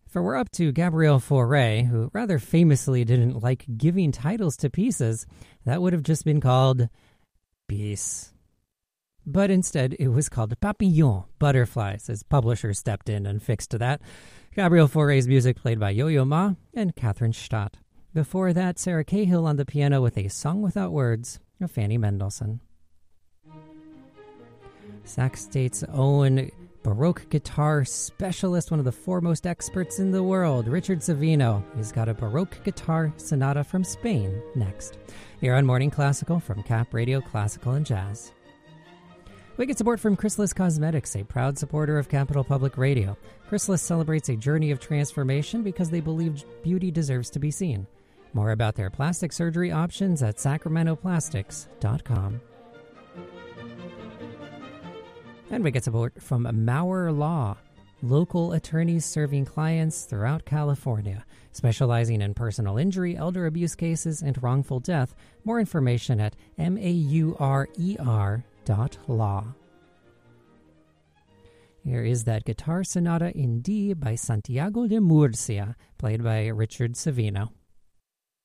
For we're up to Gabriel Fauré, who rather famously didn't like giving titles to pieces, that would have just been called Peace. But instead, it was called Papillon, Butterflies, as publishers stepped in and fixed that. Gabriel Fauré's music played by Yo-Yo Ma and Catherine Stott. Before that, Sarah Cahill on the piano with A Song Without Words of Fanny Mendelssohn. Sac State's own Baroque guitar specialist, one of the foremost experts in the world, Richard Savino. He's got a Baroque guitar sonata from Spain next. Here on Morning Classical from Cap Radio Classical and Jazz. We get support from Chrysalis Cosmetics, a proud supporter of Capital Public Radio. Chrysalis celebrates a journey of transformation because they believe beauty deserves to be seen. More about their plastic surgery options at sacramentoplastics.com. And we get support from Maurer Law, local attorneys serving clients throughout California, specializing in personal injury, elder abuse cases, and wrongful death. More information at maurer.law. Here is that guitar sonata in D by Santiago de Murcia, played by Richard Savino.